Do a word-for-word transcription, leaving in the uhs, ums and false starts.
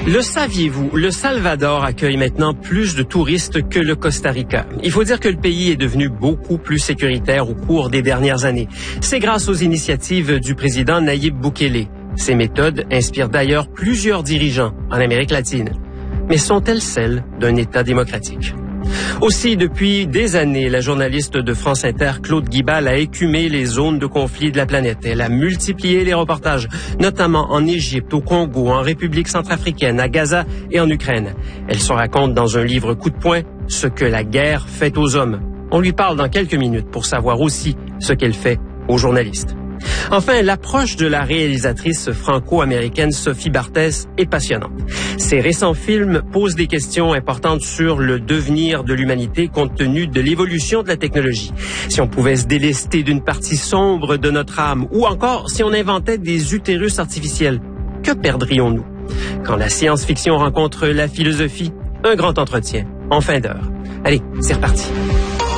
Le saviez-vous, le Salvador accueille maintenant plus de touristes que le Costa Rica. Il faut dire que le pays est devenu beaucoup plus sécuritaire au cours des dernières années. C'est grâce aux initiatives du président Nayib Bukele. Ces méthodes inspirent d'ailleurs plusieurs dirigeants en Amérique latine. Mais sont-elles celles d'un État démocratique? Aussi, depuis des années, la journaliste de France Inter, Claude Guibal, a écumé les zones de conflit de la planète. Elle a multiplié les reportages, notamment en Égypte, au Congo, en République centrafricaine, à Gaza et en Ukraine. Elle se raconte dans un livre coup de poing ce que la guerre fait aux hommes. On lui parle dans quelques minutes pour savoir aussi ce qu'elle fait aux journalistes. Enfin, l'approche de la réalisatrice franco-américaine Sophie Barthès est passionnante. Ses récents films posent des questions importantes sur le devenir de l'humanité compte tenu de l'évolution de la technologie. Si on pouvait se délester d'une partie sombre de notre âme, ou encore si on inventait des utérus artificiels, que perdrions-nous? Quand la science-fiction rencontre la philosophie, un grand entretien en fin d'heure. Allez, c'est reparti.